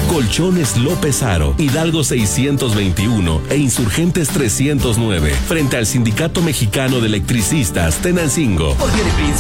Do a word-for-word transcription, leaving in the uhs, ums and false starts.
Colchones López Aro, Hidalgo seiscientos veintiuno e Insurgentes trescientos nueve, frente al Sindicato Mexicano de Electricistas Tenancingo.